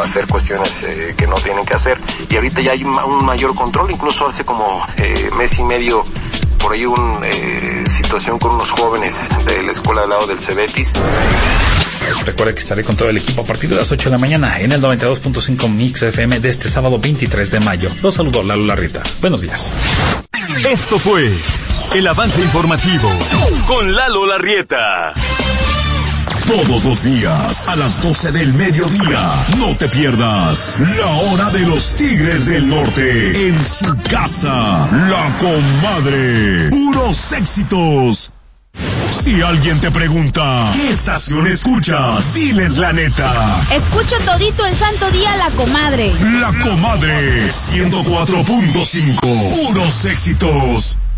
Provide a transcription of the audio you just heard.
o hacer cuestiones que no tienen que hacer. Y ahorita ya hay un mayor control, incluso hace como mes y medio por ahí una situación con unos jóvenes de la escuela al lado del Cebetis. Recuerde que estaré con todo el equipo a partir de las 8 de la mañana en el 92.5 Mix FM de este sábado 23 de mayo. Los saludo, Lalo Larrieta. Buenos días. Esto fue el avance informativo con Lalo Larrieta. Todos los días, a las 12 del mediodía, no te pierdas La Hora de los Tigres del Norte, en su casa, La Comadre. Puros éxitos. Si alguien te pregunta, ¿qué estación escuchas? Diles la neta. Escucho todito el santo día La Comadre. La Comadre, 104.5. Puros éxitos.